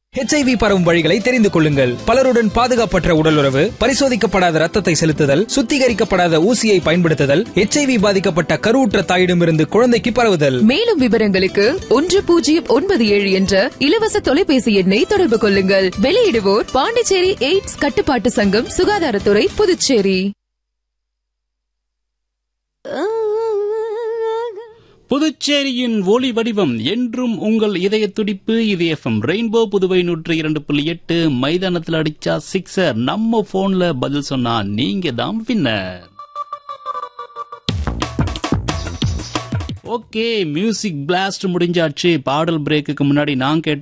HIV பரவும் வழிகளை தெரிந்து கொள்ளுங்கள். பலருடன் பாதுகாப்பற்ற உடலுறவு, பரிசோதிக்கப்படாத ரத்தத்தை செலுத்துதல், சுத்திகரிக்கப்படாத ஊசியை பயன்படுத்துதல், HIV பாதிக்கப்பட்ட கருவுற்ற தாயிடமிருந்து குழந்தைக்கு பரவுதல். மேலும் விவரங்களுக்கு 1097 என்ற இலவச தொலைபேசி எண்ணை தொடர்பு கொள்ளுங்கள். வெளியிடுவோர் பாண்டிச்சேரி எய்ட்ஸ் கட்டுப்பாட்டு சங்கம், சுகாதாரத்துறை, புதுச்சேரி. புதுச்சேரியின் ஒளி வடிவம் என்றும் உங்கள் இதய துடிப்பு. இது FM ரெயின்போ புதுவை 102.8. மைதானத்தில் அடிச்சா சிக்ஸர், நம்ம போன்ல பதில் சொன்னா நீங்க தான் வின்னர். ஓகே, மியூசிக் பிளாஸ்ட் முடிஞ்சாச்சு. பாடல் பிரேக்குக்கு முன்னாடி நான் கேட்ட